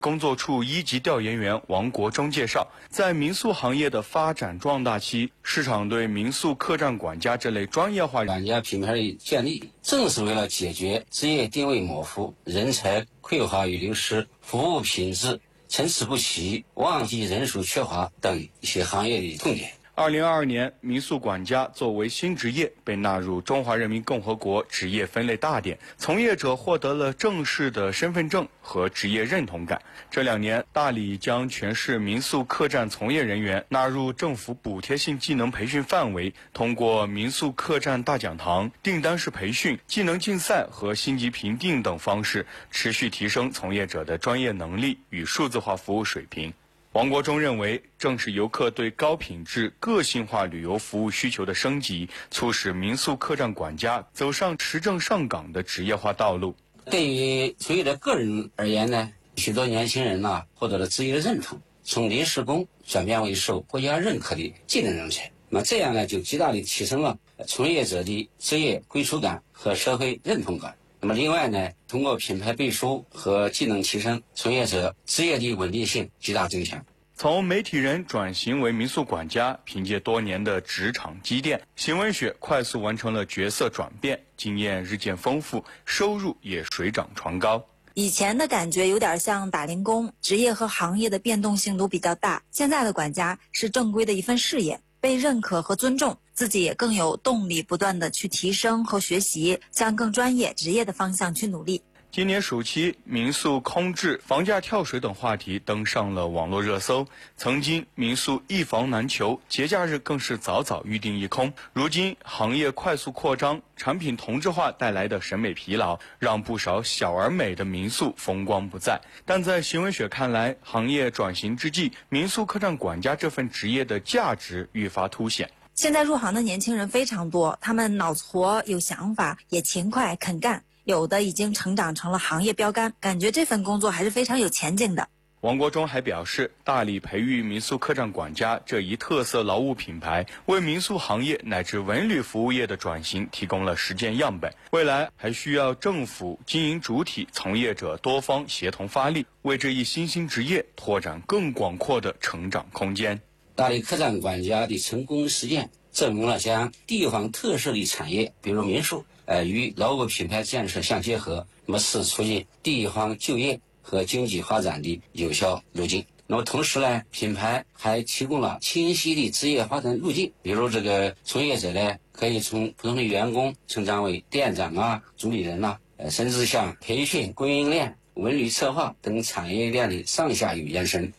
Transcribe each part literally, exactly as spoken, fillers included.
工作处一级调研员王国忠介绍，在民宿行业的发展壮大期，市场对民宿客栈管家这类专业化管家品牌的建立，正是为了解决职业定位模糊、人才匮乏与流失、服务品质参差不齐、旺季人数缺乏等一些行业的痛点。 二零二二年，民宿管家作为新职业被纳入中华人民共和国职业分类大典，从业者获得了正式的身份证和职业认同感。这两年，大理将全市民宿客栈从业人员纳入政府补贴性技能培训范围，通过民宿客栈大讲堂、订单式培训、技能竞赛和星级评定等方式，持续提升从业者的专业能力与数字化服务水平。王国忠认为，正是游客对高品质、个性化旅游服务需求的升级，促使民宿客栈管家走上持证上岗的职业化道路。 对于从业者个人而言呢，许多年轻人呢获得了职业的认同，从临时工转变为受国家认可的技能人才。那么这样呢，就极大地提升了从业者的职业归属感和社会认同感。那么另外呢，通过品牌背书和技能提升，从业者职业的稳定性极大增强。 从媒体人转型为民宿管家，凭借多年的职场积淀，邢文雪快速完成了角色转变，经验日渐丰富，收入也水涨船高。 以前的感觉有点像打零工，职业和行业的变动性都比较大。现在的管家是正规的一份事业，被认可和尊重，自己也更有动力不断的去提升和学习，向更专业职业的方向去努力。 今年暑期，民宿空置、房价跳水等话题登上了网络热搜。曾经民宿一房难求，节假日更是早早预订一空。如今行业快速扩张，产品同质化带来的审美疲劳，让不少小而美的民宿风光不再。但在邢文雪看来，行业转型之际，民宿客栈管家这份职业的价值愈发凸显。 现在入行的年轻人非常多，他们脑子活，有想法，也勤快肯干。有的已经成长成了行业标杆，感觉这份工作还是非常有前景的。 王国忠还表示，大理培育民宿客栈管家这一特色劳务品牌，为民宿行业乃至文旅服务业的转型提供了实践样本。未来还需要政府、经营主体、从业者多方协同发力，为这一新兴职业拓展更广阔的成长空间。 大理客栈管家的成功实践，证明了将地方特色的产业，比如民宿，呃，与劳务品牌建设相结合，那么是促进地方就业和经济发展的有效路径。那么同时呢，品牌还提供了清晰的职业发展路径，比如这个从业者呢，可以从普通的员工成长为店长啊、主理人呐、啊，呃，甚至向培训、供应链、文旅策划等产业链的上下游延伸。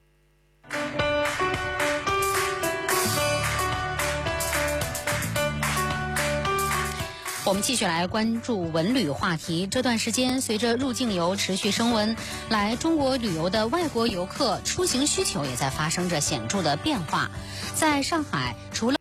我们继续来关注文旅话题。这段时间，随着入境游持续升温，来中国旅游的外国游客出行需求也在发生着显著的变化。在上海，除了